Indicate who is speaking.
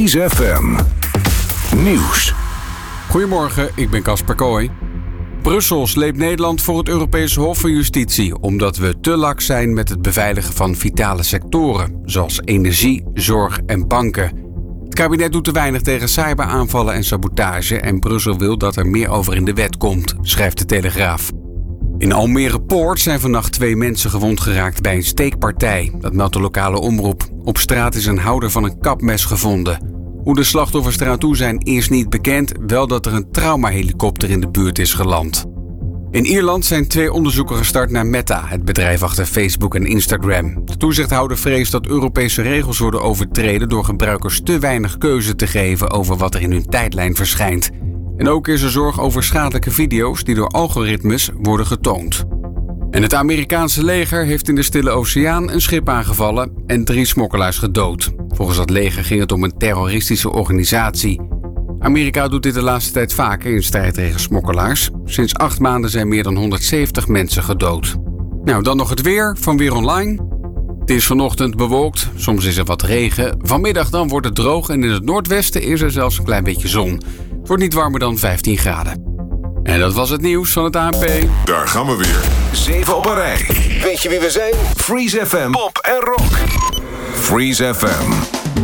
Speaker 1: Freeze FM Nieuws.
Speaker 2: Goedemorgen, ik ben Casper Kooi. Brussel sleept Nederland voor het Europese Hof van Justitie omdat we te laks zijn met het beveiligen van vitale sectoren, zoals energie, zorg en banken. Het kabinet doet te weinig tegen cyberaanvallen en sabotage en Brussel wil dat er meer over in de wet komt, schrijft de Telegraaf. In Almere Poort zijn vannacht 2 mensen gewond geraakt bij een steekpartij. Dat meldt de lokale omroep. Op straat is een houder van een kapmes gevonden. Hoe de slachtoffers eraan toe zijn is niet bekend, wel dat er een traumahelikopter in de buurt is geland. In Ierland zijn 2 onderzoeken gestart naar Meta, het bedrijf achter Facebook en Instagram. De toezichthouder vreest dat Europese regels worden overtreden door gebruikers te weinig keuze te geven over wat er in hun tijdlijn verschijnt. En ook is er zorg over schadelijke video's die door algoritmes worden getoond. En het Amerikaanse leger heeft in de Stille Oceaan een schip aangevallen en 3 smokkelaars gedood. Volgens dat leger ging het om een terroristische organisatie. Amerika doet dit de laatste tijd vaker in strijd tegen smokkelaars. Sinds 8 maanden zijn meer dan 170 mensen gedood. Nou, dan nog het weer van Weer Online. Het is vanochtend bewolkt, soms is er wat regen. Vanmiddag dan wordt het droog en in het noordwesten is er zelfs een klein beetje zon. Het wordt niet warmer dan 15 graden. En dat was het nieuws van het ANP.
Speaker 1: Daar gaan we weer. 7 op een rij. Weet je wie we zijn? Freeze FM, pop en rock. Freeze FM.